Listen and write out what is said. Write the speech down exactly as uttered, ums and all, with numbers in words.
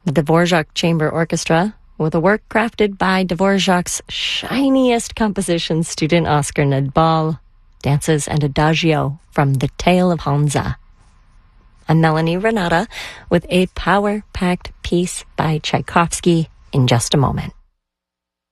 The Dvorak Chamber Orchestra, with a work crafted by Dvorak's shiniest composition student Oscar Nadbal, dances and adagio from The Tale of Hansa. I'm Melanie Renata with a power-packed piece by Tchaikovsky in just a moment.